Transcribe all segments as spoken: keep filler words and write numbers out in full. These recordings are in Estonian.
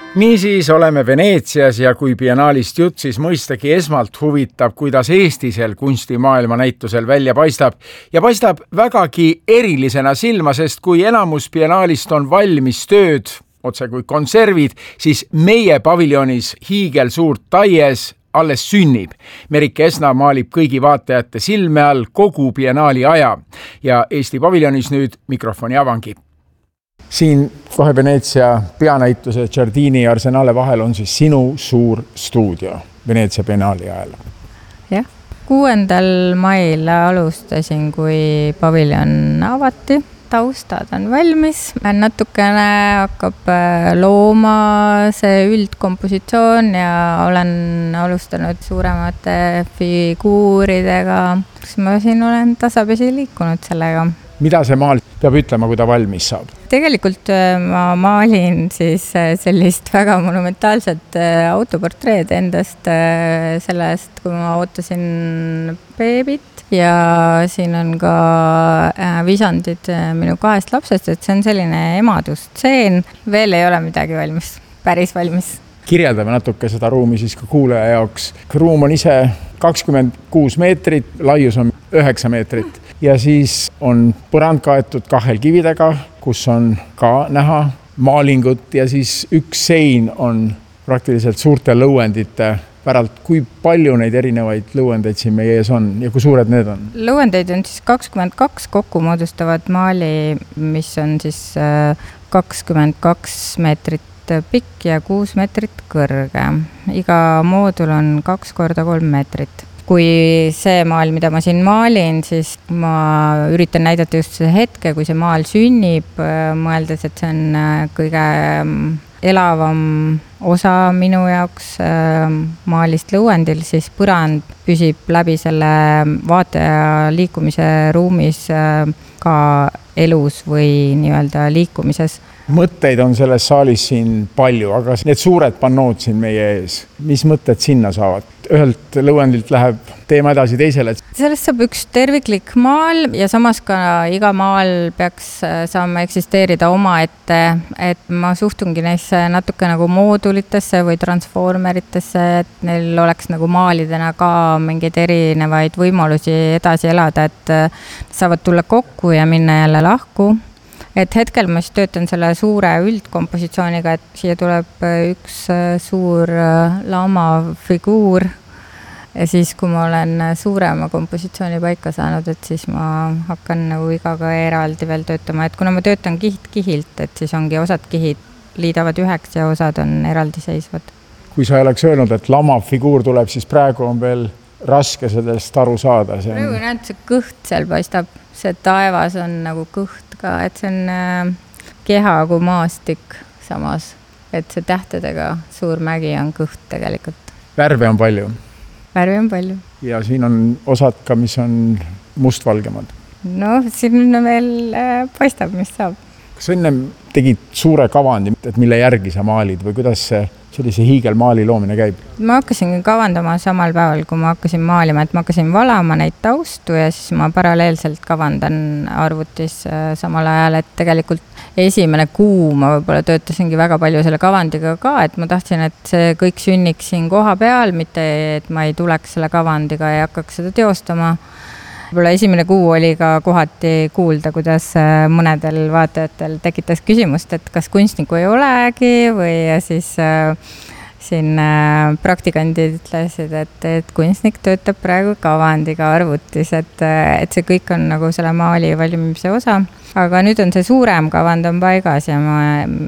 Niisiis oleme Veneetsias ja kui biennaalist jutt, siis mõistagi esmalt huvitab, kuidas Eestisel kunstimaailma näitusel välja paistab. Ja paistab vägagi erilisena silma, sest kui enamus biennaalist on valmis tööd, otse kui konservid, siis meie paviljonis hiigel suurt taies alles sünnib. Merike Esna maalib kõigi vaatajate silme all kogu biennaali aja ja Eesti paviljonis nüüd mikrofoni avangi. Siin kohe Veneetsia peanäituse Giardini ja Arsenale vahel on siis sinu suur stuudio Veneetsia biennaali ajal. Jah, kuuendal mail alustasin, kui paviljon avati. Taustad on valmis. Natukene hakkab looma see üldkompositsioon ja olen alustanud suuremate figuuridega. Ma siin olen tasapisi liikunud sellega. Mida see maal peab ütlema, kui ta valmis saab? Tegelikult ma maalin siis sellist väga monumentaalset autoportreed endast sellest, kui ma ootasin beebit. Ja siin on ka visandid minu kahest lapsest, et see on selline emadustseen. Veel ei ole midagi valmis, päris valmis. Kirjeldame natuke seda ruumi siis ka kuulaja jaoks. Ruum on ise kakskümmend kuus meetrit, laius on üheksa meetrit ja siis on põrand kaetud kahel kividega, kus on ka näha maalingut ja siis üks sein on praktiliselt suurte lõuendite päralt. Kui palju neid erinevaid lõuendeid siin meie ees on ja kui suured need on? Lõuendeid on siis kakskümmend kaks, kokku moodustavad maali, mis on siis kakskümmend kaks meetrit pikk ja kuus meetrit kõrge. Iga moodul on kaks korda kolm meetrit. Kui see maal, mida ma siin maalin, siis ma üritan näidata just see hetke, kui see maal sünnib, mõeldes, et see on kõige elavam osa minu jaoks maalist lõuendil, siis põrand püsib läbi selle vaataja liikumise ruumis ka elus või nii-öelda liikumises. Mõtteid on selles saalis siin palju, aga need suured pannood siin meie ees, mis mõtted sinna saavad? Ühelt lõuendilt läheb teema edasi teisele. Sellest saab üks terviklik maal ja samas ka iga maal peaks saama eksisteerida oma ette, et ma suhtungi neisse natuke nagu moodulitesse või transformeritesse, et neil oleks nagu maalidena ka mingeid erinevaid võimalusi edasi elada, et saavad tulla kokku ja minna jälle lahku. Et hetkel ma siis töötan selle suure üldkompositsiooniga, et siia tuleb üks suur lama figuur ja siis, kui ma olen suurema kompositsiooni paika saanud, et siis ma hakkan nagu igaga eraldi veel töötama, et kuna ma töötan kiht kihilt, et siis ongi osad kihid liidavad üheks ja osad on eraldi seisvad. Kui sa oleks öelnud, et lama figuur tuleb, siis praegu on veel raske sellest aru saada. See on... Praegu näed, see kõht seal paistab, see taevas on nagu kõht ka, et see on keha kui maastik samas, et see tähtedega suur mägi on kõht tegelikult. Värve on palju? Värve on palju. Ja siin on osad ka, mis on mustvalgemad? No, siin veel paistab, mis saab. Kas enne tegid suure kavandi, et mille järgi sa maalid või kuidas see sellise hiigelmaali loomine käib? Ma hakkasin kavandama samal päeval, kui ma hakkasin maalima, et ma hakkasin valama neid taustu ja siis ma paralleelselt kavandan arvutis samal ajal, et tegelikult esimene kuu ma võib-olla töötasingi väga palju selle kavandiga ka, et ma tahtsin, et see kõik sünniks siin koha peal, mitte et ma ei tuleks selle kavandiga ja hakkaks seda teostama. Võib-olla esimene kuu oli ka kohati kuulda, kuidas mõnedel vaatajatel tekitas küsimust, et kas kunstniku ei olegi või siis äh, siin äh, praktikandid ütlesid, et, et kunstnik töötab praegu kavandiga arvutis, et, et see kõik on nagu selle maali valmimise osa. Aga nüüd on see suurem kavand on paigas ja ma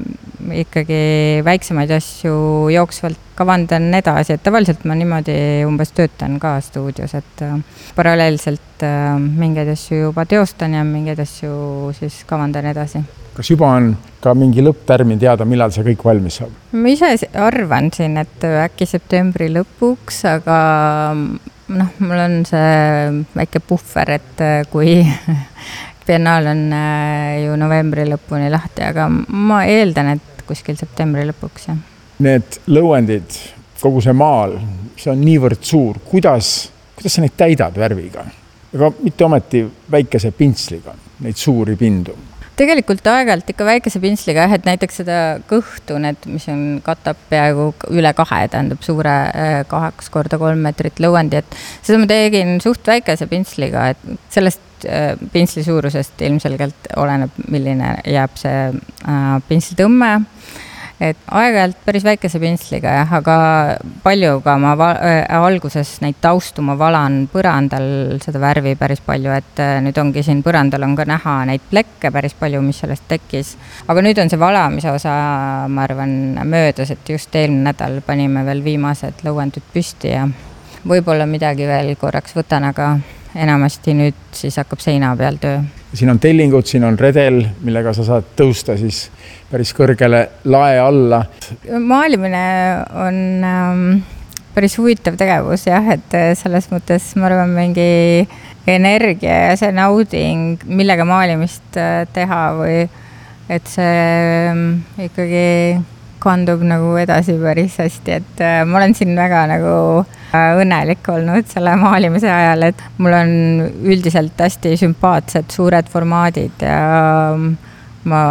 ikkagi väiksemaid asju jooksvalt kavandan edasi, et tavaliselt ma niimoodi umbes töötan ka stuudios, et paralleelselt mingeid asju juba teostan ja mingeid asju siis kavandan edasi. Kas juba on ka mingi lõpptärmin teada, millal see kõik valmis saab? Ma ise arvan siin, et äkki septembri lõpuks, aga noh, mul on see väike puhver, et kui biennaal on ju novembri lõpuni lahti, aga ma eeldan, et kuskil septembri lõpuks. Ja. Need lõuendid, kogu see maal, see on niivõrd suur. Kuidas, kuidas sa neid täidad värviga? Aga mitte ometi väikese pintsliga, neid suuri pindu. tegelikult aeg-ajalt ikka väikese pintsliga jah, et näiteks seda kõhtu, need, mis on, katab peaaegu üle kahe, tähendab suure kaheks korda kolm meetrit lõuendi, et seda ma tegin suht väikese pintsliga, et sellest pintsli suurusest ilmselgelt oleneb, milline jääb see pintslitõmme. Et aeg-ajalt päris väikese pintsliga, jah, aga palju ka ma val- äh, alguses neid taustu ma valan põrandal seda värvi päris palju, et äh, nüüd ongi siin põrandal on ka näha neid plekke päris palju, mis sellest tekkis. Aga nüüd on see valamise osa, ma arvan, möödas, et just eelmine nädal panime veel viimased lõuendud püsti ja võib-olla midagi veel korraks võtan, aga enamasti nüüd siis hakkab seina peal töö. Siin on tellingud, siin on redel, millega sa saad tõusta siis päris kõrgele lae alla. Maalimine on ähm, päris huvitav tegevus, jah, et selles mõttes ma arvan mingi energia ja see nauding, millega maalimist teha või et see ähm, ikkagi kandub nagu edasi päris hästi, et äh, ma olen siin väga nagu äh, õnnelik olnud selle maalimise ajal, et mul on üldiselt hästi sümpaatsed suured formaadid ja äh, ma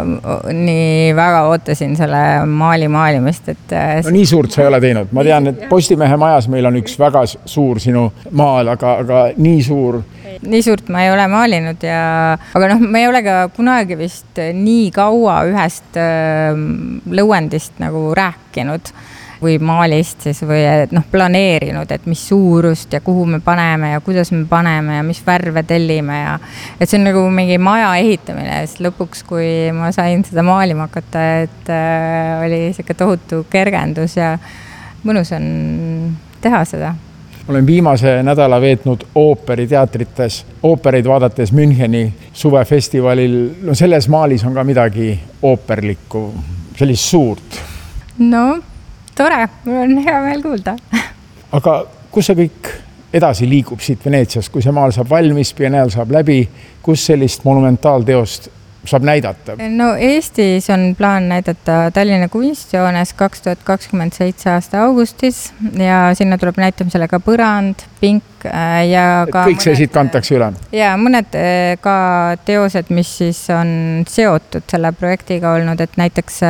nii väga ootasin selle maali maalimist, et äh, no nii suurt sa ei ole teinud, ma tean, et Postimehe majas meil on üks väga suur sinu maal, aga, aga nii suur nii suurt ma ei ole maalinud ja, aga noh, ma ei ole ka kunagi vist nii kaua ühest äh, lõuendist nagu rääkinud või maalist siis või et noh, planeerinud, et mis suurust ja kuhu me paneme ja kuidas me paneme ja mis värve tellime ja et see on nagu mingi maja ehitamine, siis lõpuks, kui ma sain seda maalima hakata, et äh, oli siuke tohutu kergendus ja mõnus on teha seda. Olen viimase nädala veetnud ooperiteatrites, oopereid vaadates Müncheni suvefestivalil. No selles maalis on ka midagi ooperlikku, sellist suurt. No, tore, mul on hea meel kuulda. Aga kus see kõik edasi liigub siit Veneetsiast, kui see maal saab valmis, biennaal saab läbi, kus sellist monumentaalteost saab näidata? No Eestis on plaan näidata Tallinna kunstjoones kaks tuhat kakskümmend seitse aasta augustis ja sinna tuleb näitamisele ka põrand, pink ja ka kõik see siit kantakse üle? Ja mõned ka teosed, mis siis on seotud selle projektiga olnud, et näiteks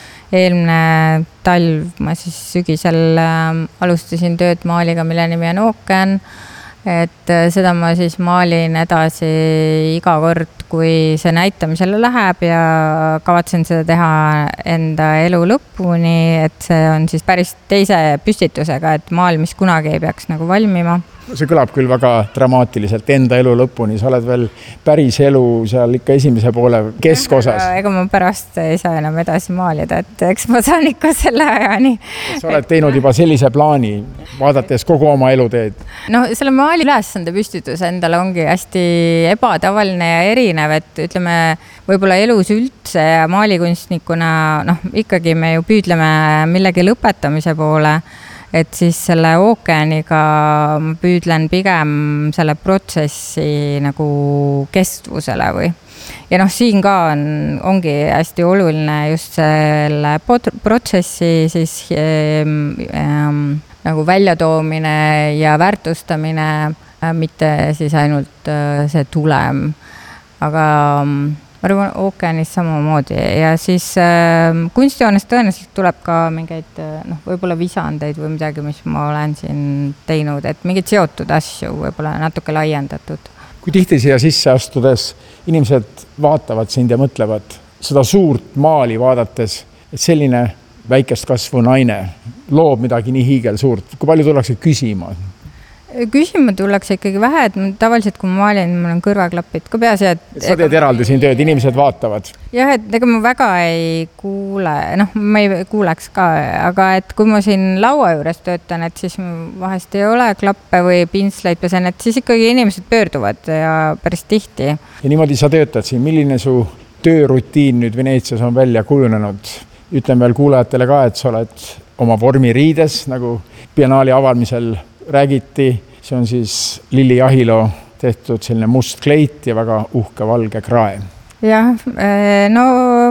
eelmine talv ma siis sügisel alustasin tööd maaliga, mille nimi on Ookean. Et seda ma siis maalin edasi iga kord, kui see näitamisele läheb ja kavatsen seda teha enda elu lõpuni, et see on siis päris teise püstitusega, et maal, mis kunagi ei peaks nagu valmima. See kõlab küll väga dramaatiliselt enda elu lõpuni, sa oled veel päris elu seal ikka esimese poole keskosas. Ega ma pärast ei saa enam edasi maalida, et eks ma saan ikka selle ajani. Sa oled teinud juba sellise plaani, vaadates kogu oma eluteed? No selle maali ülesande püstitus endale ongi hästi ebatavaline ja erinev, et ütleme, võib-olla elus üldse ja maalikunstnikuna, noh, ikkagi me ju püüdleme millegi lõpetamise poole, et siis selle Ookeaniga ma püüdlen pigem selle protsessi nagu kestvusele või. Ja noh, siin ka on, ongi hästi oluline just selle protsessi siis ähm, ähm, nagu väljatoomine ja väärtustamine, mitte siis ainult äh, see tulem. Aga ma arvan, Ookeanis samamoodi ja siis äh, kunstijoones tõenäoliselt tuleb ka mingeid, noh, võib-olla visandeid või midagi, mis ma olen siin teinud, et mingid seotud asju võib-olla natuke laiendatud. Kui tihti siia sisse astudes inimesed vaatavad sind ja mõtlevad seda suurt maali vaadates, et selline väikest kasvu naine loob midagi nii hiigel suurt, kui palju tullakse küsima? Küsima tullakse ikkagi vähe, et tavaliselt kui ma maalin, mul on kõrvaklapid ka peas. Et, sa teed eraldi siin tööd, inimesed vaatavad? Jah, et ega ma väga ei kuule, noh, ma ei kuuleks ka, aga et kui ma siin laua juures töötan, et siis vahest ei ole klappe või pintsleid pesen, et siis ikkagi inimesed pöörduvad ja päris tihti. Ja niimoodi sa töötad siin, milline su töörutiin nüüd Veneetsias on välja kujunenud? Ütlen veel kuulajatele ka, et sa oled oma vormiriides, nagu biennaali avamisel räägiti, see on siis Lilli Jahilo tehtud selline must kleit ja väga uhke valge krae. Jah, no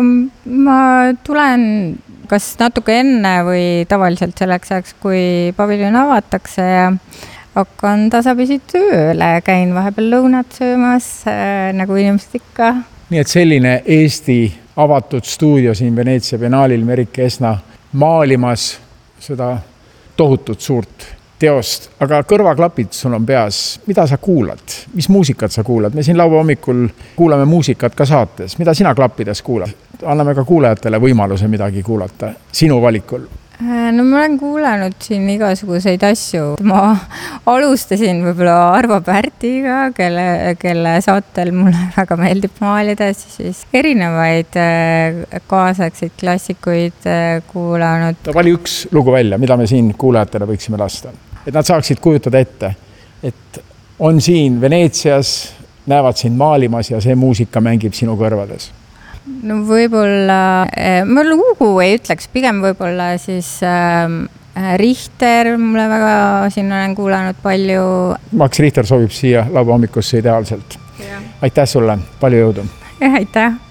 ma tulen kas natuke enne või tavaliselt selleks ajaks, kui paviljon avatakse ja hakkan tasapisi tööle, käin vahepeal lõunat söömas, nagu inimesed ikka nii et selline Eesti avatud stuudio siin Veneetsia biennaalil Merike Esna maalimas seda tohutut suurt teost, aga kõrvaklapid sul on peas. Mida sa kuulad? Mis muusikat sa kuulad? Me siin lauba hommikul kuulame muusikat ka saates. Mida sina klappides kuulad? Anname ka kuulajatele võimaluse midagi kuulata sinu valikul. No ma olen kuulanud siin igasuguseid asju. Ma alustasin võib-olla Arvo Pärtiga, kelle, kelle saatel mulle väga meeldib maalida, siis erinevaid kaasaegseid klassikuid kuulanud. Vali üks lugu välja, mida me siin kuulajatele võiksime lasta. Et nad saaksid kujutada ette, et on siin Veneetsias, näevad sind maalimas ja see muusika mängib sinu kõrvades. No võib-olla, ma lugu ei ütleks, pigem võib-olla siis äh, Richter, mulle väga siin olen kuulanud palju. Max Richter sobib siia lauba hommikusse ideaalselt. Ja. Aitäh sulle, palju jõudu! Ja, aitäh!